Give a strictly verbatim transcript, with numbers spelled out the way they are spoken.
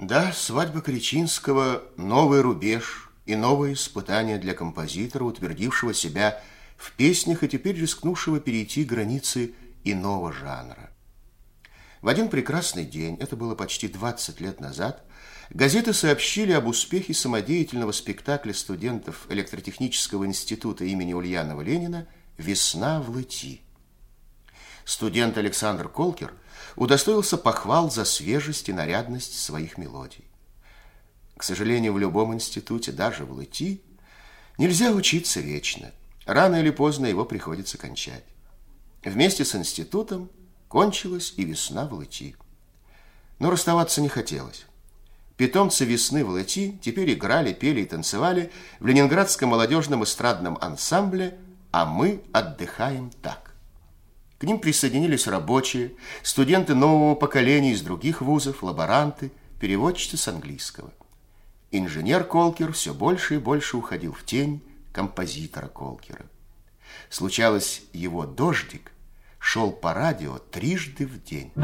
Да, свадьба Кречинского – новый рубеж и новое испытание для композитора, утвердившего себя в песнях и теперь рискнувшего перейти границы иного жанра. В один прекрасный день, это было почти двадцать лет назад, газеты сообщили об успехе самодеятельного спектакля студентов электротехнического института имени Ульянова Ленина «Весна в Лыти». Студент Александр Колкер удостоился похвал за свежесть и нарядность своих мелодий. К сожалению, в любом институте, даже в Лыти, нельзя учиться вечно. Рано или поздно его приходится кончать. Вместе с институтом кончилась и весна в Лыти. Но расставаться не хотелось. Питомцы весны в Лыти теперь играли, пели и танцевали в Ленинградском молодежном эстрадном ансамбле «А мы отдыхаем так». К ним присоединились рабочие, студенты нового поколения из других вузов, лаборанты, переводчицы с английского. Инженер Колкер все больше и больше уходил в тень композитора Колкера. Случалось, его «Дождик» шел по радио трижды в день.